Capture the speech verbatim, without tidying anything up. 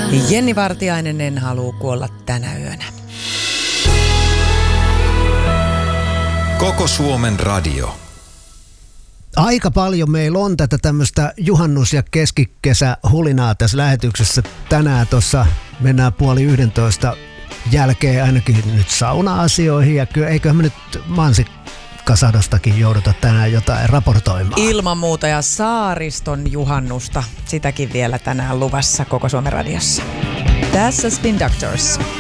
Jenni Vartiainen, En halua kuolla tänä yönä. Koko Suomen radio. Aika paljon meillä on tätä tämmöistä juhannus- ja keskikesähulinaa tässä lähetyksessä. Tänään tuossa mennään puoli yhdentoista jälkeen ainakin nyt sauna-asioihin. Ja kyllä eiköhän me nyt mansikkasadostakin jouduta tänään jotain raportoimaan. Ilman muuta, ja Saariston juhannusta, sitäkin vielä tänään luvassa Koko Suomen radiossa. Tässä Spin Doctors.